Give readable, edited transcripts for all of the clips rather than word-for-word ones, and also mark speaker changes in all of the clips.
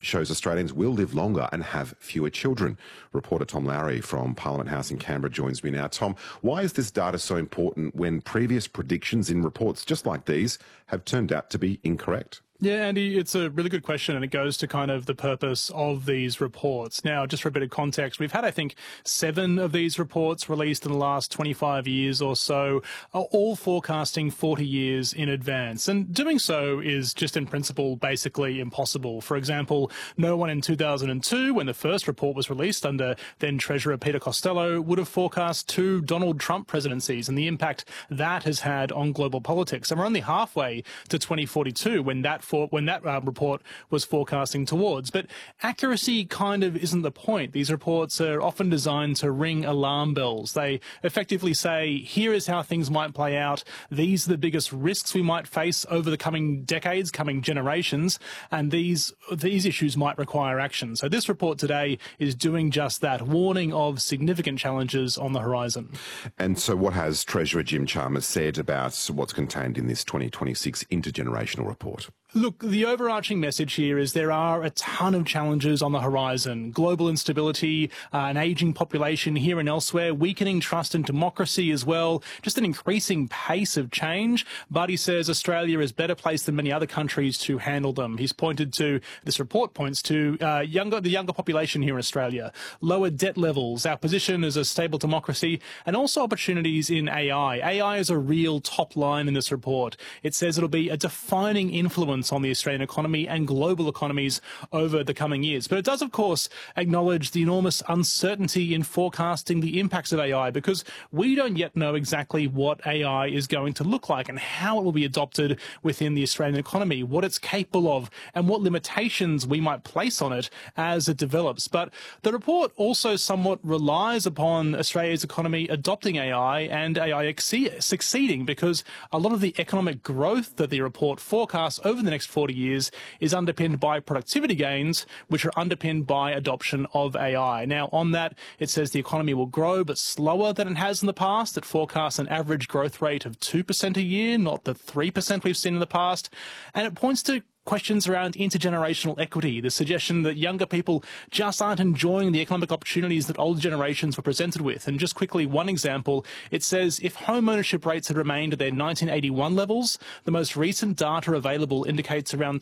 Speaker 1: shows Australians will live longer and have fewer children. Reporter Tom Lowry from Parliament House in Canberra joins me now. Tom, why is this data so important when previous predictions in reports just like these have turned out to be incorrect?
Speaker 2: Yeah, Andy, it's a really good question, and it goes to kind of the purpose of these reports. Now, just for a bit of context, we've had, I think, 7 of these reports released in the last 25 years or so, all forecasting 40 years in advance. And doing so is just in principle basically impossible. For example, no one in 2002, when the first report was released under then Treasurer Peter Costello, would have forecast 2 Donald Trump presidencies and the impact that has had on global politics. And we're only halfway to 2042 when that report was forecasting towards. But accuracy kind of isn't the point. These reports are often designed to ring alarm bells. They effectively say, here is how things might play out. These are the biggest risks we might face over the coming decades, coming generations, and these issues might require action. So this report today is doing just that, warning of significant challenges on the horizon.
Speaker 1: And so what has Treasurer Jim Chalmers said about what's contained in this 2026 intergenerational report?
Speaker 2: Look, the overarching message here is there are a ton of challenges on the horizon. Global instability, an ageing population here and elsewhere, weakening trust in democracy as well, just an increasing pace of change. But he says Australia is better placed than many other countries to handle them. He's pointed to, this report points to the younger population here in Australia, lower debt levels, our position as a stable democracy, and also opportunities in AI. AI is a real top line in this report. It says it'll be a defining influence on the Australian economy and global economies over the coming years. But it does, of course, acknowledge the enormous uncertainty in forecasting the impacts of AI, because we don't yet know exactly what AI is going to look like and how it will be adopted within the Australian economy, what it's capable of, and what limitations we might place on it as it develops. But the report also somewhat relies upon Australia's economy adopting AI and AI succeeding, because a lot of the economic growth that the report forecasts over the next 40 years is underpinned by productivity gains, which are underpinned by adoption of AI. Now, on that, it says the economy will grow, but slower than it has in the past. It forecasts an average growth rate of 2% a year, not the 3% we've seen in the past. And it points to questions around intergenerational equity, the suggestion that younger people just aren't enjoying the economic opportunities that older generations were presented with. And just quickly, one example, it says if home ownership rates had remained at their 1981 levels, the most recent data available indicates around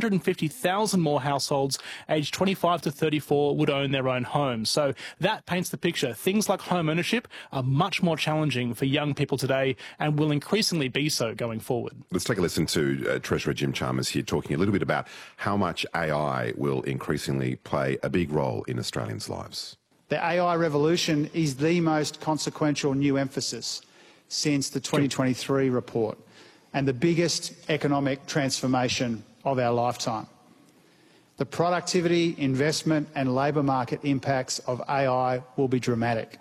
Speaker 2: 250,000 more households aged 25 to 34 would own their own homes. So that paints the picture. Things like home ownership are much more challenging for young people today and will increasingly be so going forward.
Speaker 1: Let's take a listen to Treasurer Jim Chalmers here talking a little bit about how much AI will increasingly play a big role in Australians' lives.
Speaker 3: The AI revolution is the most consequential new emphasis since the 2023 report and the biggest economic transformation of our lifetime. The productivity, investment and labour market impacts of AI will be dramatic.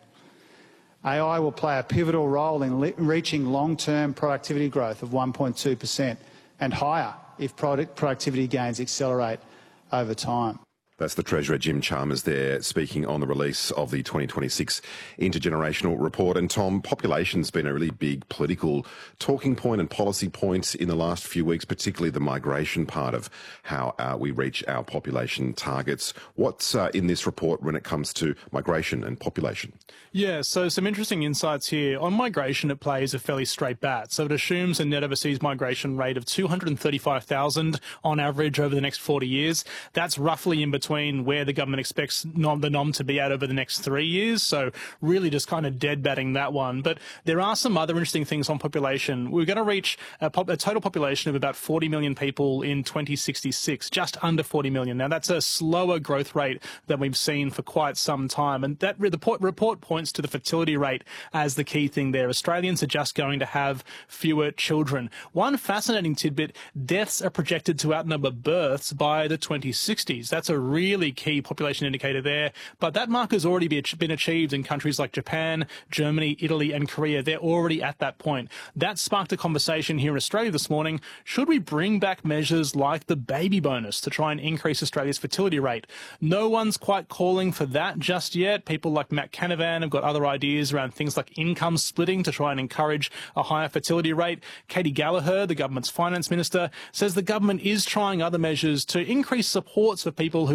Speaker 3: AI will play a pivotal role in reaching long-term productivity growth of 1.2% and higher if productivity gains accelerate over time.
Speaker 1: That's the Treasurer Jim Chalmers there speaking on the release of the 2026 intergenerational report. And Tom, population's been a really big political talking point and policy point in the last few weeks, particularly the migration part of how we reach our population targets. What's in this report when it comes to migration and population?
Speaker 2: Yeah, so some interesting insights here. On migration, it plays a fairly straight bat. So it assumes a net overseas migration rate of 235,000 on average over the next 40 years. That's roughly in between where the government expects the NOM to be at over the next 3 years. So really just kind of dead batting that one. But there are some other interesting things on population. We're going to reach a total population of about 40 million people in 2066, just under 40 million. Now, that's a slower growth rate than we've seen for quite some time. And that report points to the fertility rate as the key thing there. Australians are just going to have fewer children. One fascinating tidbit, deaths are projected to outnumber births by the 2060s. That's a really key population indicator there. But that mark has already been achieved in countries like Japan, Germany, Italy and Korea. They're already at that point. That sparked a conversation here in Australia this morning. Should we bring back measures like the baby bonus to try and increase Australia's fertility rate? No one's quite calling for that just yet. People like Matt Canavan have got other ideas around things like income splitting to try and encourage a higher fertility rate. Katie Gallagher, the government's finance minister, says the government is trying other measures to increase supports for people who